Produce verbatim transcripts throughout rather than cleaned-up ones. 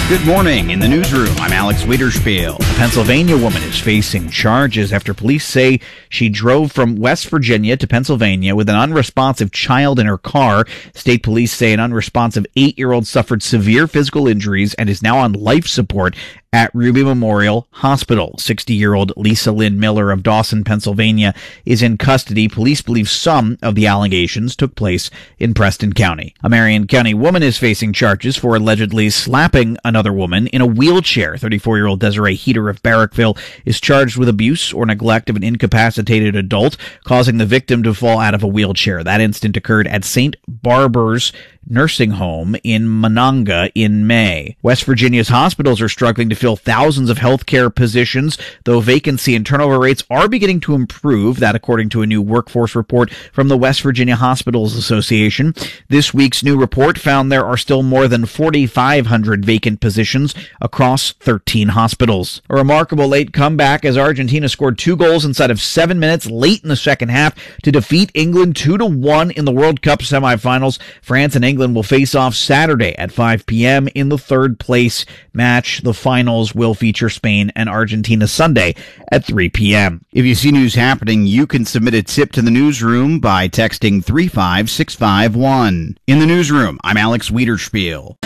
Good morning. In the newsroom, I'm Alex Wiederspiel. A Pennsylvania woman is facing charges after police say she drove from West Virginia to Pennsylvania with an unresponsive child in her car. State police say an unresponsive eight-year-old suffered severe physical injuries and is now on life support at Ruby Memorial Hospital. sixty-year-old Lisa Lynn Miller of Dawson, Pennsylvania, is in custody. Police believe some of the allegations took place in Preston County. A Marion County woman is facing charges for allegedly slapping another woman in a wheelchair. thirty-four-year-old Desiree Heater of Barrackville is charged with abuse or neglect of an incapacitated adult, causing the victim to fall out of a wheelchair. That incident occurred at Saint Barber's Nursing Home in Monongah in May. West Virginia's hospitals are struggling to fill thousands of healthcare positions, though vacancy and turnover rates are beginning to improve. That according to a new workforce report from the West Virginia Hospitals Association. This week's new report found there are still more than forty-five hundred vacant positions across thirteen hospitals. A remarkable late comeback as Argentina scored two goals inside of seven minutes late in the second half to defeat England two to one in the World Cup semifinals. France and England England will face off Saturday at five p.m. in the third place match. The finals will feature Spain and Argentina Sunday at three p.m. If you see news happening, you can submit a tip to the newsroom by texting three five six five one. In the newsroom, I'm Alex Wiederspiel.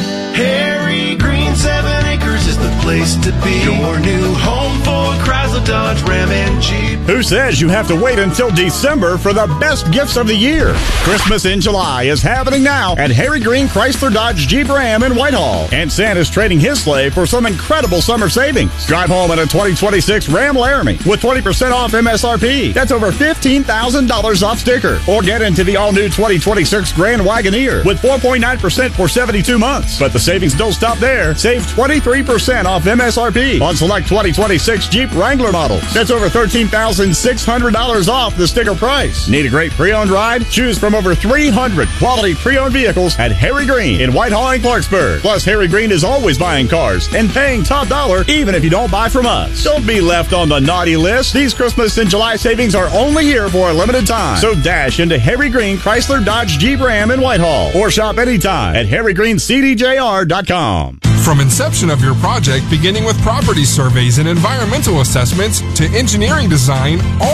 Harry Green, seven acres is the place to be. Your new home for Chrysler, Dodge, Ram, and Jeep. Who says you have to wait until December for the best gifts of the year? Christmas in July is happening now at Harry Green Chrysler Dodge Jeep Ram in Whitehall. And Santa's trading his sleigh for some incredible summer savings. Drive home in a twenty twenty-six Ram Laramie with twenty percent off M S R P. That's over fifteen thousand dollars off sticker. Or get into the all-new twenty twenty-six Grand Wagoneer with four point nine percent for seventy-two months. But the savings don't stop there. Save twenty-three percent off M S R P on select twenty twenty-six Jeep Wrangler models. That's over thirteen thousand six hundred dollars off the sticker price. Need a great pre-owned ride? Choose from over three hundred quality pre-owned vehicles at Harry Green in Whitehall and Clarksburg. Plus, Harry Green is always buying cars and paying top dollar even if you don't buy from us. Don't be left on the naughty list. These Christmas and July savings are only here for a limited time. So dash into Harry Green Chrysler Dodge Jeep Ram in Whitehall or shop anytime at harry green c d j r dot com. From inception of your project, beginning with property surveys and environmental assessments to engineering design, all